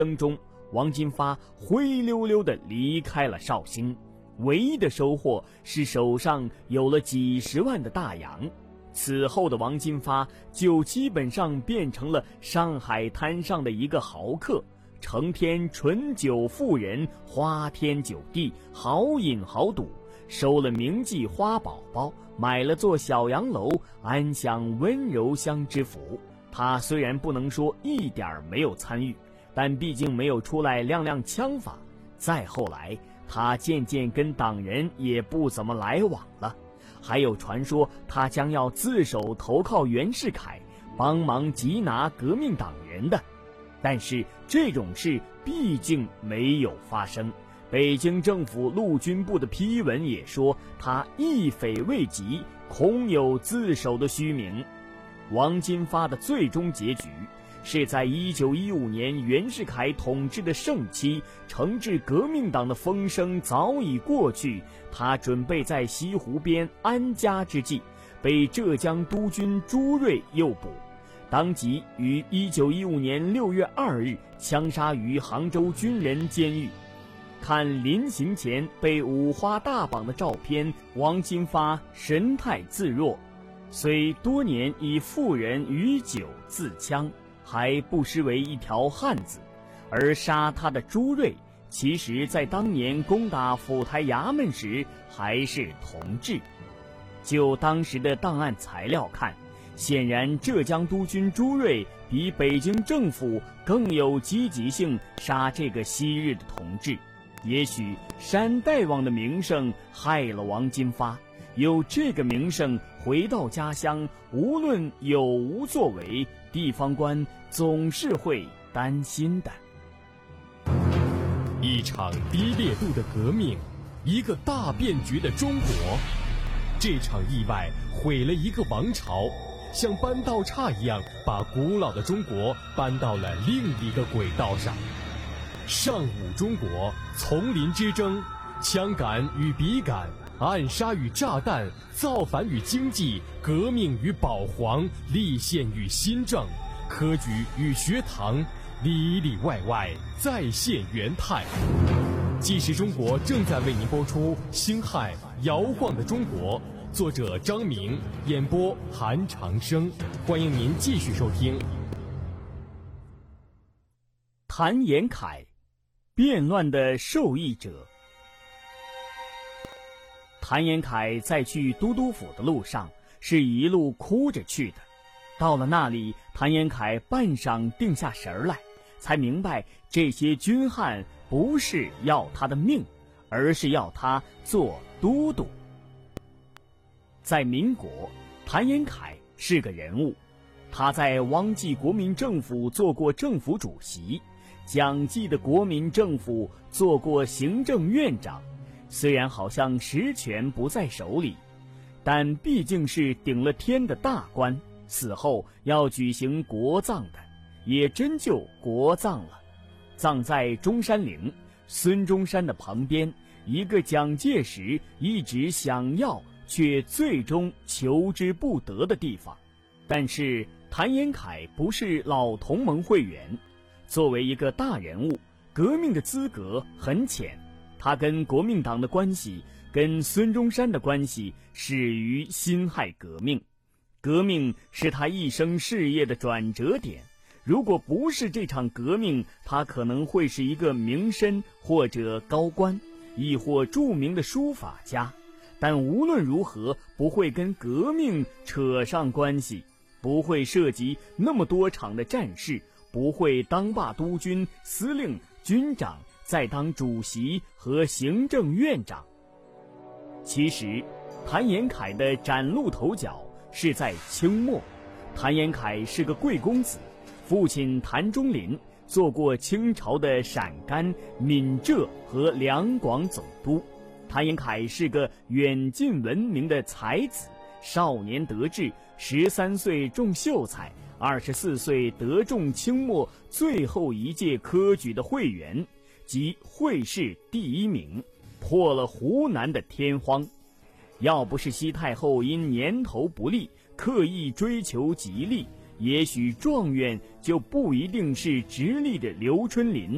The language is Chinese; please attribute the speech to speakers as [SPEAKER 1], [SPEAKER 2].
[SPEAKER 1] 争中，王金发灰溜溜地离开了绍兴，唯一的收获是手上有了几十万的大洋。此后的王金发就基本上变成了上海滩上的一个豪客，成天醇酒妇人，花天酒地，豪饮豪赌，收了名妓花宝宝，买了座小洋楼，安享温柔乡之福。他虽然不能说一点没有参与，但毕竟没有出来亮亮枪法。再后来，他渐渐跟党人也不怎么来往了，还有传说他将要自首投靠袁世凯，帮忙缉拿革命党人的。但是这种事毕竟没有发生。北京政府陆军部的批文也说他一匪未及，空有自首的虚名。王金发的最终结局是在1915年袁世凯统治的盛期，惩治革命党的风声早已过去，他准备在西湖边安家之际，被浙江督军朱瑞诱捕，当即于1915年6月2日枪杀于杭州军人监狱。看临刑前被五花大绑的照片，王金发神态自若，虽多年以妇人与酒自戕，还不失为一条汉子。而杀他的朱瑞，其实在当年攻打府台衙门时还是同志。就当时的档案材料看，显然浙江督军朱瑞比北京政府更有积极性杀这个昔日的同志。也许山大王的名声害了王金发，有这个名声回到家乡，无论有无作为，地方官总是会担心的。
[SPEAKER 2] 一场低烈度的革命，一个大变局的中国。这场意外毁了一个王朝，像搬道岔一样把古老的中国搬到了另一个轨道上。上午中国，丛林之争，枪杆与笔杆，暗杀与炸弹，造反与经济，革命与保皇，立宪与新政，科举与学堂，里里外外再现元泰。纪实中国正在为您播出《辛亥摇晃的中国》，作者张明，演播韩长生。欢迎您继续收听。
[SPEAKER 1] 谭延闿，变乱的受益者。谭延闿在去都督府的路上是一路哭着去的。到了那里，谭延闿半晌定下神来，才明白这些军汉不是要他的命，而是要他做都督。在民国，谭延闿是个人物，他在汪记国民政府做过政府主席，蒋记的国民政府做过行政院长。虽然好像实权不在手里，但毕竟是顶了天的大官，死后要举行国葬的，也真就国葬了。葬在中山陵，孙中山的旁边，一个蒋介石一直想要却最终求之不得的地方。但是谭延闿不是老同盟会员，作为一个大人物，革命的资格很浅。他跟国民党的关系，跟孙中山的关系始于辛亥革命。革命是他一生事业的转折点，如果不是这场革命，他可能会是一个名绅或者高官，亦或著名的书法家，但无论如何不会跟革命扯上关系，不会涉及那么多场的战事，不会当罢督军、司令、军长，再当主席和行政院长。其实谭延闿的崭露头角是在清末。谭延闿是个贵公子，父亲谭中麟做过清朝的陕甘、闽浙和两广总督。谭延闿是个远近闻名的才子，少年得志，13岁中秀才，24岁得中清末最后一届科举的会员，即会试第1名，破了湖南的天荒。要不是西太后因年头不利，刻意追求吉利，也许状元就不一定是直隶的刘春霖，